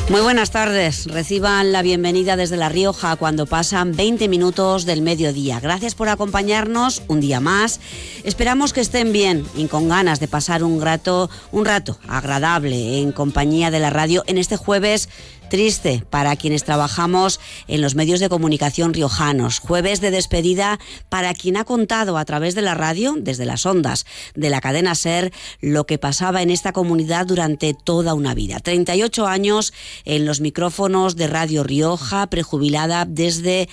Muy buenas tardes. Reciban la bienvenida desde La Rioja cuando pasan 20 minutos del mediodía. Gracias por acompañarnos un día más. Esperamos que estén bien y con ganas de pasar un rato agradable en compañía de la radio en este jueves triste para quienes trabajamos en los medios de comunicación riojanos. Jueves de despedida para quien ha contado a través de la radio, desde las ondas de la cadena SER, lo que pasaba en esta comunidad durante toda una vida. 38 años en los micrófonos de Radio Rioja, prejubilada desde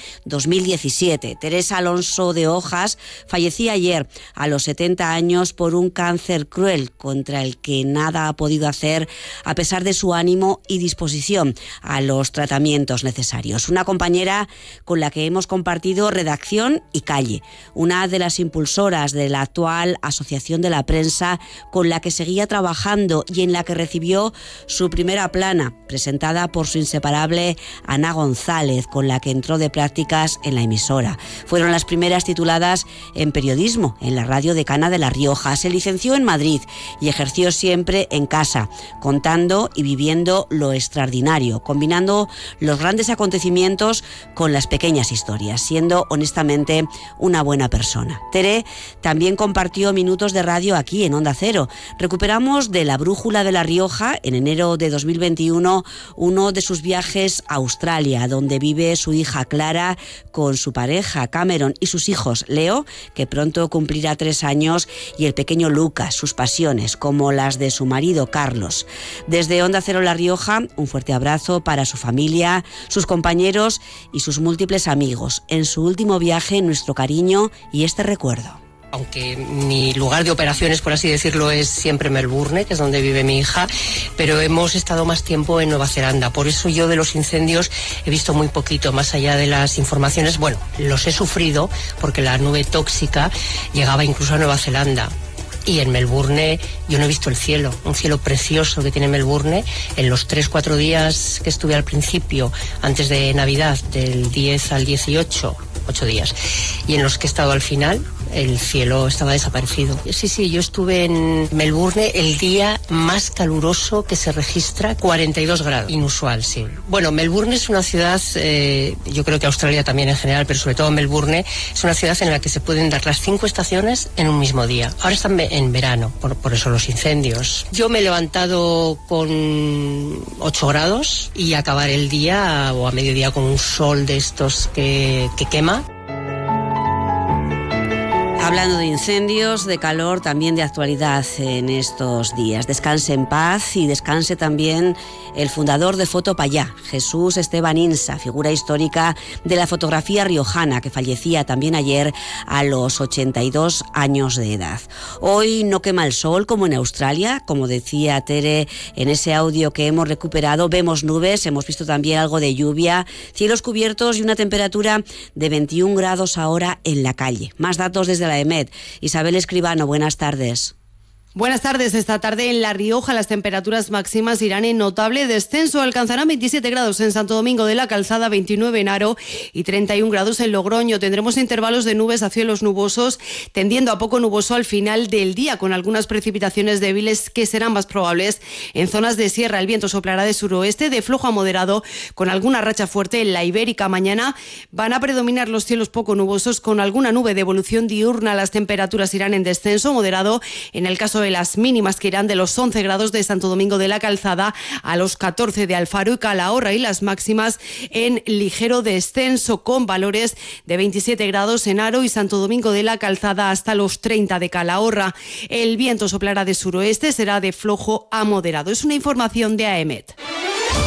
2017. Teresa Alonso de Hojas fallecía ayer a los 70 años por un cáncer cruel contra el que nada ha podido hacer a pesar de su ánimo y disposición a los tratamientos necesarios. Una compañera con la que hemos compartido redacción y calle, una de las impulsoras de la actual Asociación de la Prensa, con la que seguía trabajando y en la que recibió su primera plana, presentada por su inseparable Ana González, con la que entró de prácticas en la emisora. Fueron las primeras tituladas en periodismo en la Radio Decana de La Rioja. Se licenció en Madrid y ejerció siempre en casa, contando y viviendo lo extraordinario, combinando los grandes acontecimientos con las pequeñas historias, siendo honestamente una buena persona. Tere también compartió minutos de radio aquí en Onda Cero. Recuperamos de La Brújula de La Rioja, en enero de 2021, uno de sus viajes a Australia, donde vive su hija Clara con su pareja Cameron y sus hijos Leo, que pronto cumplirá 3 años, y el pequeño Lucas, sus pasiones, como las de su marido Carlos. Desde Onda Cero La Rioja, un fuerte abrazo para su familia, sus compañeros y sus múltiples amigos. En su último viaje, nuestro cariño y este recuerdo. Aunque mi lugar de operaciones, por así decirlo, es siempre Melbourne, que es donde vive mi hija, pero hemos estado más tiempo en Nueva Zelanda. Por eso yo de los incendios he visto muy poquito, más allá de las informaciones. Bueno, los he sufrido porque la nube tóxica llegaba incluso a Nueva Zelanda. Y en Melbourne yo no he visto el cielo, un cielo precioso que tiene Melbourne. En los 3-4 días que estuve al principio, antes de Navidad, del 10 al 18, 8 días, y en los que he estado al final, el cielo estaba desaparecido. Sí, yo estuve en Melbourne el día más caluroso que se registra, 42 grados, inusual, sí. Bueno, Melbourne es una ciudad, yo creo que Australia también en general, pero sobre todo Melbourne, es una ciudad en la que se pueden dar las 5 estaciones en un mismo día. Ahora están en verano, por eso los incendios. Yo me he levantado con 8 grados y acabar el día o a mediodía con un sol de estos que quema. Hablando de incendios, de calor, también de actualidad en estos días. Descanse en paz y descanse también el fundador de Foto Payá, Jesús Esteban Insa, figura histórica de la fotografía riojana, que fallecía también ayer a los 82 años de edad. Hoy no quema el sol como en Australia, como decía Tere en ese audio que hemos recuperado. Vemos nubes, hemos visto también algo de lluvia, cielos cubiertos y una temperatura de 21 grados ahora en la calle. Más datos desde la EMET. Isabel Escribano, buenas tardes. Buenas tardes. Esta tarde en La Rioja las temperaturas máximas irán en notable descenso. Alcanzarán 27 grados en Santo Domingo de la Calzada, 29 en Haro y 31 grados en Logroño. Tendremos intervalos de nubes a cielos nubosos, tendiendo a poco nuboso al final del día, con algunas precipitaciones débiles que serán más probables en zonas de sierra. El viento soplará de suroeste, de flojo a moderado, con alguna racha fuerte en la Ibérica. Mañana van a predominar los cielos poco nubosos, con alguna nube de evolución diurna. Las temperaturas irán en descenso moderado en el caso de las mínimas, que irán de los 11 grados de Santo Domingo de la Calzada a los 14 de Alfaro y Calahorra, y las máximas en ligero descenso, con valores de 27 grados en Haro y Santo Domingo de la Calzada hasta los 30 de Calahorra. El viento soplará de suroeste, será de flojo a moderado. Es una información de AEMET.